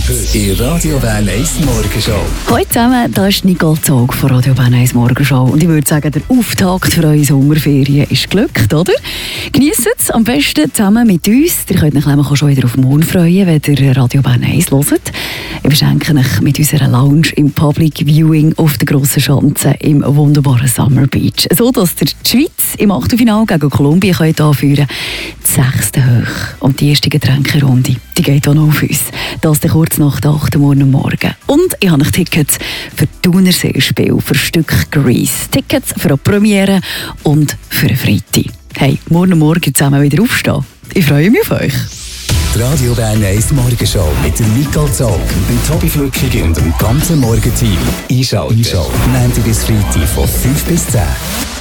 in Radio Bern 1 Morgenshow. Hallo zusammen, da ist Nicole Zog von Radio Bern 1 Morgenshow. Und ich würde sagen, der Auftakt für eure Sommerferien ist geglückt, oder? Genießt es am besten zusammen mit uns. Ihr könnt euch nämlich auch schon wieder auf morgen freuen, wenn ihr Radio Bern 1 hört. Wir beschenken euch mit unserer Lounge im Public Viewing auf der grossen Schanze im wunderbaren Summer Beach. So, dass ihr die Schweiz im Achtelfinale gegen Kolumbien könnt anführen. Die 6. hoch. Und die erste Getränkerunde, die geht auch noch auf uns. Das dann kurz nach der 8. Morgen. Und ich habe noch Tickets für die Thunerseespiel, für Stück Grease. Tickets für eine Premiere und für eine Freitag. Hey, morgen zusammen wieder aufstehen. Ich freue mich auf euch. Die Radio Bern 1 Morgenshow mit dem Nicole Zog, dem Tobi Flückig und dem ganzen Morgenteam. Einschalten. Montag bis Freitag von 5 bis 10.